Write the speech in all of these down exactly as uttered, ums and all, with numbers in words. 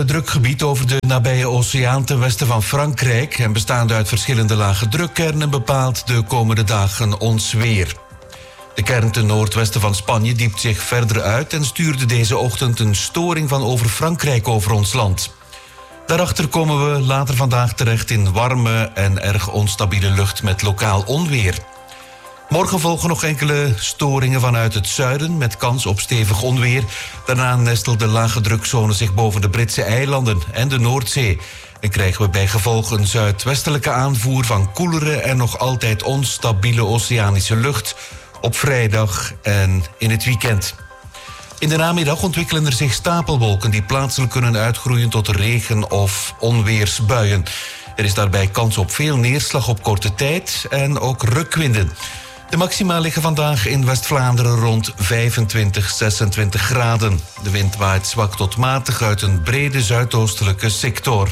Een druk gebied over de nabije oceaan ten westen van Frankrijk en bestaande uit verschillende lage drukkernen bepaalt de komende dagen ons weer. De kern ten noordwesten van Spanje diept zich verder uit en stuurde deze ochtend een storing van over Frankrijk over ons land. Daarachter komen we later vandaag terecht in warme en erg onstabiele lucht met lokaal onweer. Morgen volgen nog enkele storingen vanuit het zuiden met kans op stevig onweer. Daarna nestelt de lage drukzone zich boven de Britse eilanden en de Noordzee. En krijgen we bij gevolg een zuidwestelijke aanvoer van koelere en nog altijd onstabiele oceanische lucht op vrijdag en in het weekend. In de namiddag ontwikkelen er zich stapelwolken die plaatselijk kunnen uitgroeien tot regen- of onweersbuien. Er is daarbij kans op veel neerslag op korte tijd en ook rukwinden. De maxima liggen vandaag in West-Vlaanderen rond vijfentwintig, zesentwintig graden. De wind waait zwak tot matig uit een brede zuidoostelijke sector.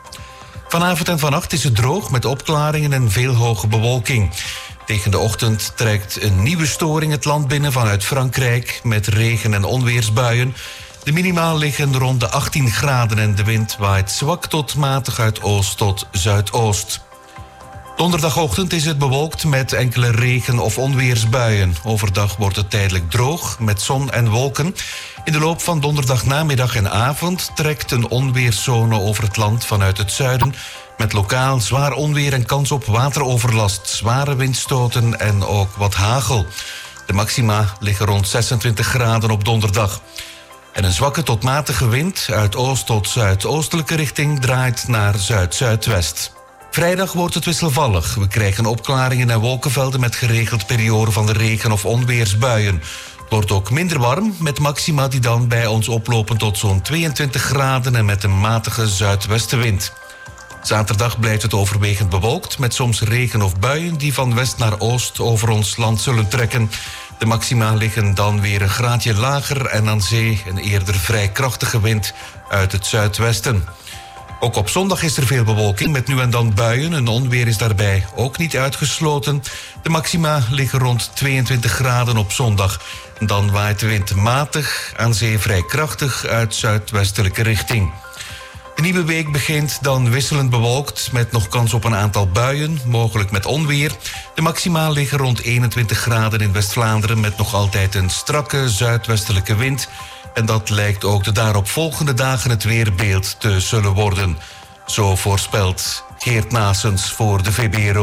Vanavond en vannacht is het droog met opklaringen en veel hoge bewolking. Tegen de ochtend trekt een nieuwe storing het land binnen vanuit Frankrijk met regen- en onweersbuien. De minima liggen rond de achttien graden en de wind waait zwak tot matig uit oost tot zuidoost. Donderdagochtend is het bewolkt met enkele regen- of onweersbuien. Overdag wordt het tijdelijk droog met zon en wolken. In de loop van donderdagnamiddag en avond trekt een onweerszone over het land vanuit het zuiden met lokaal zwaar onweer en kans op wateroverlast, zware windstoten en ook wat hagel. De maxima liggen rond zesentwintig graden op donderdag. En een zwakke tot matige wind uit oost tot zuidoostelijke richting draait naar zuid-zuidwest. Vrijdag wordt het wisselvallig. We krijgen opklaringen en wolkenvelden met geregeld perioden van de regen- of onweersbuien. Het wordt ook minder warm met maxima die dan bij ons oplopen tot zo'n tweeëntwintig graden en met een matige zuidwestenwind. Zaterdag blijft het overwegend bewolkt met soms regen of buien die van west naar oost over ons land zullen trekken. De maxima liggen dan weer een graadje lager en aan zee een eerder vrij krachtige wind uit het zuidwesten. Ook op zondag is er veel bewolking met nu en dan buien. Een onweer is daarbij ook niet uitgesloten. De maxima liggen rond tweeëntwintig graden op zondag. Dan waait de wind matig, aan zee vrij krachtig uit zuidwestelijke richting. De nieuwe week begint dan wisselend bewolkt met nog kans op een aantal buien, mogelijk met onweer. De maxima liggen rond eenentwintig graden in West-Vlaanderen met nog altijd een strakke zuidwestelijke wind. En dat lijkt ook de daaropvolgende dagen het weerbeeld te zullen worden. Zo voorspelt Geert Naessens voor de V B R O.